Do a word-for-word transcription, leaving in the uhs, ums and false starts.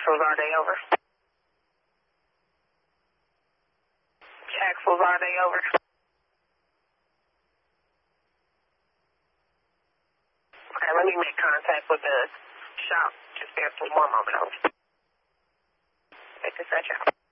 Axles, are they over? Axles, are they over? Okay, let me make contact with the shop. Just bear with me one moment. Take this at you.